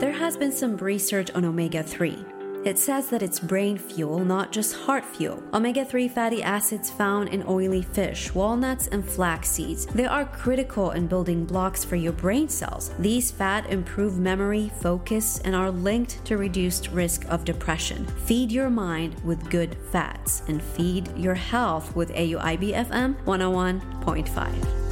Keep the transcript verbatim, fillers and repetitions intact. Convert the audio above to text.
There has been some research on omega three. It says that it's brain fuel, not just heart fuel. omega three fatty acids found in oily fish, walnuts, and flax seeds. They are critical in building blocks for your brain cells. These fats improve memory, focus, and are linked to reduced risk of depression. Feed your mind with good fats and feed your health with A U I B F M one oh one point five.